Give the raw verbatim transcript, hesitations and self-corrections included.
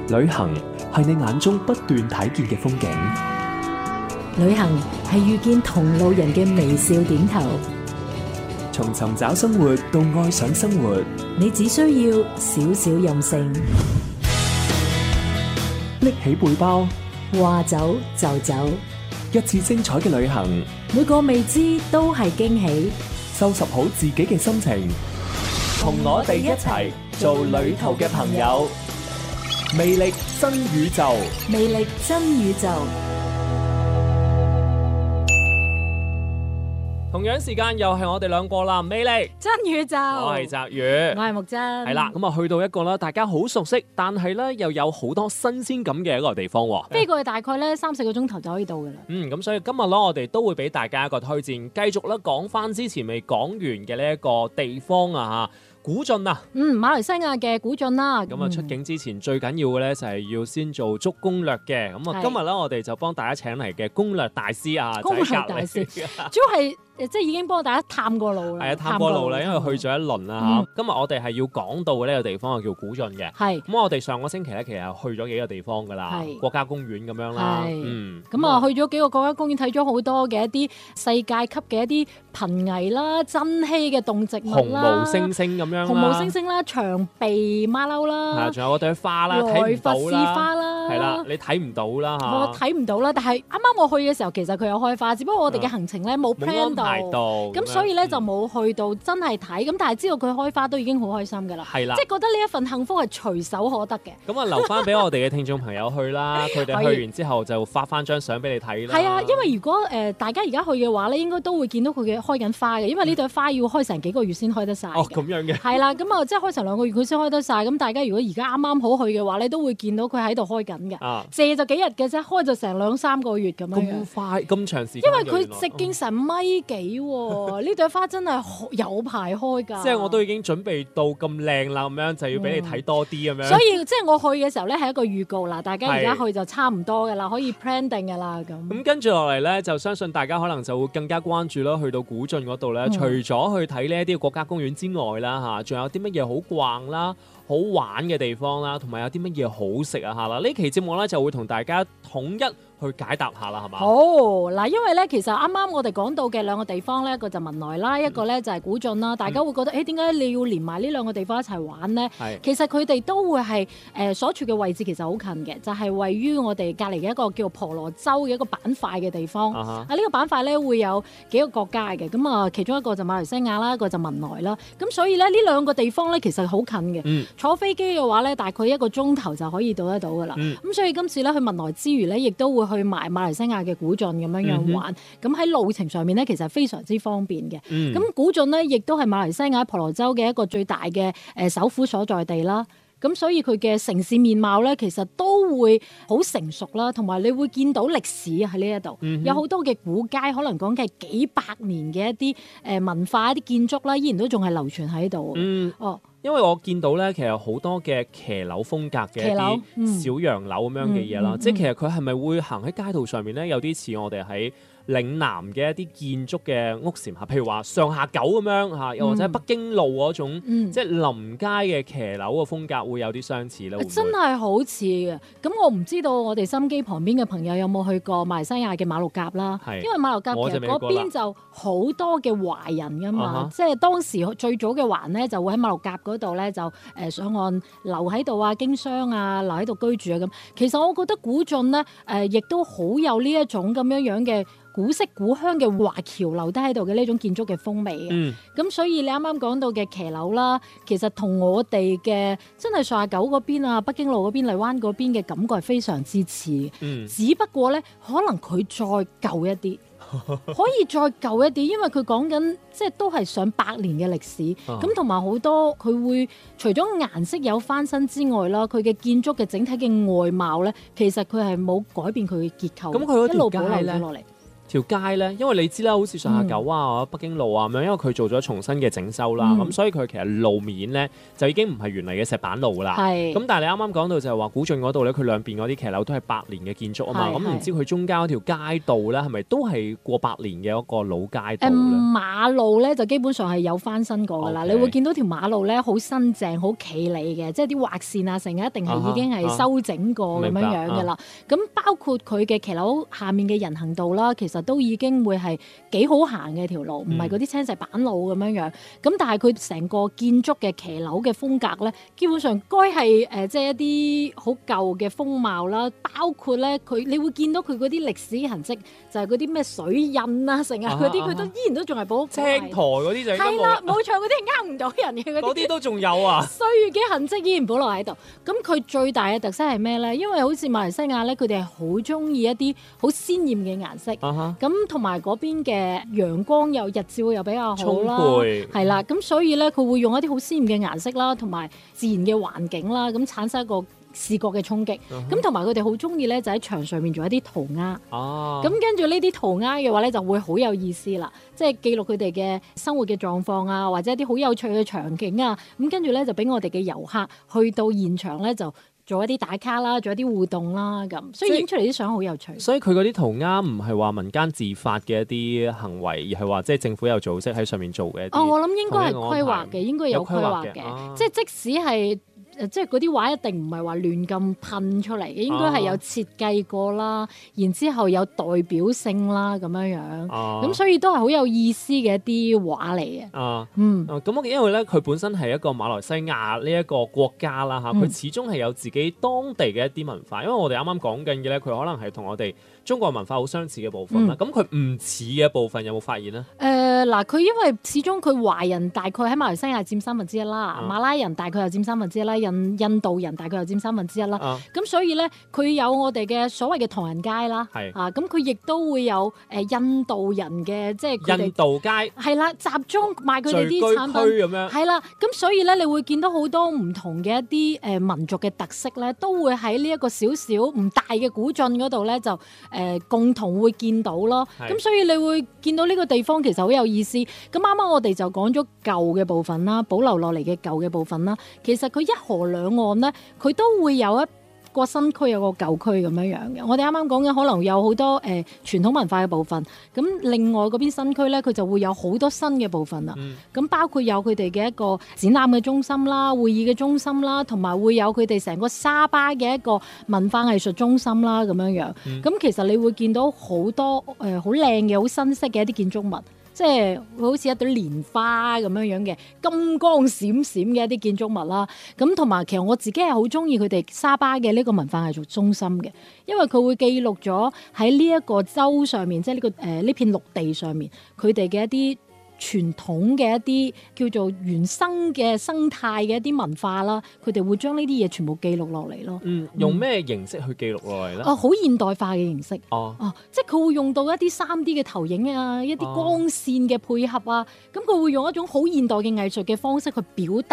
旅行係你眼中不斷睇見嘅風景， 旅行係遇見同路人嘅微笑點頭。 從尋找生活到愛上生活， 你只需要少少任性， 拎起背包， 話走就走， 一次精彩嘅旅行， 每個未知都係驚喜。 收拾好自己嘅心情，同我哋一齊做旅途嘅朋友。魅力真宇宙， 魅力真宇宙。 同樣時間又係我哋兩個啦，魅力真宇宙。 我係澤宇， 我係木真。 係啦，咁啊去到一個啦，大家好熟悉，但係咧又有好多新鮮感嘅一個地方喎。 飛過去大概咧三四個鐘頭就可以到㗎啦。 嗯，咁所以今日咧我哋都會俾大家一個推薦，繼續咧講翻之前未講完嘅呢一個地方啊嚇。古晉啊， 嗯，馬來西亞嘅古晉啦。 咁啊出境之前最緊要嘅咧就係要先做足攻略嘅。咁啊今日咧我哋就幫大家請嚟嘅攻略大師啊， 攻略大師，主要係即係已經幫大家探過路啦。 係啊，探過路啦，因為去咗一輪啦嚇。嗯、今日我哋係要講到嘅呢個地方叫古晉嘅。係。咁我哋上個星期咧其實去咗幾個地方㗎啦，國家公園咁樣啦。係。嗯。咁啊去咗幾個國家公園，睇咗好多嘅一啲世界級嘅一啲瀕危啦、珍稀嘅動植物啦，紅毛猩猩咁樣。 紅毛猩猩啦，長鼻馬騮啦， 係仲有嗰朵花啦，睇唔到啦，萊佛士花啦，係啦，你睇唔到啦嚇。 我睇唔到啦，但係啱啱我去嘅時候，其實佢有開花，只不過我哋嘅行程咧冇 plan 到，咁所以咧就冇去到真係睇，咁但係知道佢開花都已經好開心㗎啦，係啦，即係覺得呢一份幸福係隨手可得嘅。咁啊， 留翻俾我哋嘅聽眾朋友去啦，佢哋去完之後就發翻張相俾你睇啦。 係啊，因為如果誒大家而家去嘅話咧，應該都會見到佢嘅開緊花嘅，因為呢朵花要開成幾個月先開得晒。 哦，咁樣嘅。 係啦，咁啊，即係開成兩個月佢先開得晒。咁大家如果而家啱啱好去嘅話咧，都會見到佢喺度開緊嘅。啊，借就幾日嘅啫，開就成兩三個月咁樣。 咁快咁長時間？ 因為佢直徑成米幾喎，呢朵花真係有排開㗎。 即係我都已經準備到咁靚啦，咁樣就要俾你睇多啲咁樣。 所以即係我去嘅時候咧係一個預告啦，大家而家去就差唔多㗎啦，可以 plan 定㗎啦咁。 咁跟住落嚟咧，就相信大家可能就會更加關注啦。去到古晉嗰度咧，除咗去睇呢一啲國家公園之外啦，嚇，仲有啲乜嘢好逛啦、好玩嘅地方啦，同埋有啲乜嘢好食啊嚇啦！呢期節目咧就會同大家統一去解答下啦，係嘛？ 好嗱，因為咧其實啱啱我哋講到嘅兩個地方咧，一個就文萊啦，一個咧就係古晉啦。大家會覺得誒點解你要連埋呢兩個地方一齊玩咧？係其實佢哋都會係誒、呃、所處嘅位置其實好近嘅，就係、是、位於我哋隔離嘅一個叫婆羅洲嘅一個板塊嘅地方。啊哈！啊呢個板塊咧會有幾個國家嘅，咁啊其中一個就馬來西亞啦，一個就文萊啦。咁所以咧呢兩個地方咧其實好近嘅。嗯。坐飛機嘅話咧，大概一個鐘頭就可以到得到噶啦。咁、嗯、所以今次咧去文萊之餘咧，亦都會去埋馬來西亞嘅古晉咁樣樣玩。咁喺、嗯、路程上面咧，其實非常之方便嘅。咁、嗯、古晉咧，亦都係馬來西亞婆羅洲嘅一個最大嘅誒首府所在地啦。咁所以佢嘅城市面貌咧，其實都會好成熟啦，同埋你會見到歷史喺呢一度，嗯、哼有好多嘅古街，可能講嘅係幾百年嘅一啲誒文化、一啲建築啦，依然都仲係流傳喺度。嗯，哦。 因為我見到咧，其實好多嘅騎樓風格嘅一啲小洋樓咁樣嘅嘢啦，嗯嗯嗯、即係其實佢係咪會行喺街道上面咧？有啲似我哋喺嶺南嘅一啲建築嘅屋檐下，譬如話上下九咁樣嚇，又或者北京路嗰種，嗯、即係臨街嘅騎樓嘅風格會有啲相似咧。 真係好似嘅。咁我唔知道我哋心機旁邊嘅朋友有冇去過馬來西亞嘅馬六甲啦？係因為馬六甲其實嗰邊就好多嘅華人噶嘛，啊、哈即係當時最早嘅華咧就會喺馬六甲嗰度咧就誒上岸留喺度啊，經商啊，留喺度居住啊咁。其實我覺得古晉咧誒亦都好有呢一種咁樣樣嘅古色古香嘅華僑留低喺度嘅呢種建築嘅風味嘅，咁、嗯、所以你啱啱講到嘅騎樓啦，其實同我哋嘅真係上下九嗰邊啊、北京路嗰邊、荔灣嗰邊嘅感覺係非常之似嘅，嗯、只不過咧可能佢再舊一啲，可以再舊一啲，因為佢講緊即係都係上百年嘅歷史，咁同埋好多佢會除咗顏色有翻新之外啦，佢嘅建築嘅整體嘅外貌咧，其實佢係冇改變佢嘅結構， 咁佢一路保留咗落嚟。 條街咧，因為你知啦，好似上下九啊、嗯、北京路啊咁樣，因為佢做咗重新嘅整修啦，咁、嗯、所以佢其實路面咧就已經唔係原嚟嘅石板路啦。咁是但係你啱啱講到就係話古晉嗰度咧，佢兩邊嗰啲騎樓都係百年嘅建築啊嘛，咁唔知佢中間嗰條街道咧係咪都係過百年嘅一個老街道咧、 嗯？馬路咧就基本上係有翻新過㗎啦，Okay. 你會見到條馬路咧好新淨、好企理嘅，即係啲劃線啊，成日一定係已經係修整過咁樣樣㗎啦。咁、啊、包括佢嘅騎樓下面嘅人行道啦，其實都已經會係幾好行嘅條路，唔係嗰啲青石板路咁樣樣。咁、嗯、但係佢成個建築嘅騎樓嘅風格咧，基本上該係誒即係一啲好舊嘅風貌啦。包括咧佢，你會見到佢嗰啲歷史痕跡，就係嗰啲咩水印啊，成日嗰啲佢都依然都仲係保。 青苔嗰啲就係啦，冇錯，嗰啲係呃唔到人嘅嗰啲。 嗰啲都仲有啊！ 歲月嘅痕跡依然保留喺度。咁佢最大嘅特色係咩咧？因為好似馬來西亞咧，佢哋係好中意一啲好鮮豔嘅顏色。咁同埋嗰邊嘅陽光又日照又比較好啦，係啦，咁所以咧佢會用一啲好鮮豔嘅顏色啦，同埋自然嘅環境啦，咁產生一個視覺嘅衝擊。咁同埋佢哋好中意咧，就喺牆上面做一啲塗鴉。哦、啊，咁跟住呢啲塗鴉嘅話咧，就會好有意思啦，即係記錄佢哋嘅生活嘅狀況啊，或者一啲好有趣嘅場景啊。咁跟住咧就俾我哋嘅遊客去到現場咧就做一啲打卡啦，做一啲互動啦，咁所以影出嚟啲相好有趣。 所以佢嗰啲塗鴉唔係話民間自發嘅一啲行為，而係話即係政府有組織喺上面做嘅。 哦，我諗應該係規劃嘅，應該有規劃嘅，啊、即係即使係。即係嗰啲畫一定唔係話亂咁噴出嚟嘅，應該係有設計過啦，啊、然之後有代表性啦咁樣樣，咁、啊、所以都係好有意思嘅一啲畫嚟嘅。啊，嗯， 咁我、啊、因為咧佢本身係一個馬來西亞呢一個國家啦嚇，佢、嗯、始終係有自己當地嘅一啲文化，因為我哋啱啱講緊嘅咧，佢可能係同我哋中國文化好相似嘅部分啦。咁佢唔似嘅部分有冇發現呢？ 誒嗱、呃，佢因為始終佢華人大概喺馬來西亞佔三分之一啦，啊、馬拉人大概又佔三分之一啦。印印度人大概又佔三分之一啦，咁、啊、所以咧佢有我哋嘅所謂嘅唐人街啦，是啊咁佢亦都會有誒、呃、印度人嘅即係印度街係啦，集中賣佢哋啲產品咁樣，係啦，咁所以咧你會見到好多唔同嘅一啲誒、呃、民族嘅特色咧，都會喺呢一個少少唔大嘅古晉嗰度咧就誒、呃、共同會見到咯，咁是所以你會見到呢個地方其實好有意思。咁啱啱我哋就講咗舊嘅部分啦，保留落嚟嘅舊嘅部分啦，其實佢一河兩岸咧，佢都會有一個新區，有個舊區咁樣樣嘅。我哋啱啱講嘅可能有好多誒、呃、傳統文化嘅部分，咁另外嗰邊新區咧，佢就會有好多新嘅部分啦。咁、嗯、包括有佢哋嘅一個展覽嘅中心啦、會議嘅中心啦，同埋會有佢哋成個沙巴嘅一個文化藝術中心啦，咁樣樣。咁、嗯、其實你會見到好多誒好靚嘅、好新式嘅一啲建築物。即係好似一朵蓮花咁樣樣嘅金光閃閃嘅一啲建築物啦，咁同埋其實我自己係好中意佢哋沙巴嘅呢個文化藝術中心嘅，因為佢會記錄咗喺呢一個州上面，即係呢個誒呢片陸地上面佢哋嘅一啲傳統嘅一啲叫做原生嘅生態嘅一啲文化啦，佢哋會將呢啲嘢全部記錄落嚟咯。 嗯，用咩形式去記錄落嚟咧？ 哦、啊，好現代化嘅形式。哦，哦、啊，即係佢會用到一啲三 D 嘅投影啊，一啲光線嘅配合啊，咁佢、哦、會用一種好現代嘅藝術嘅方式去表達。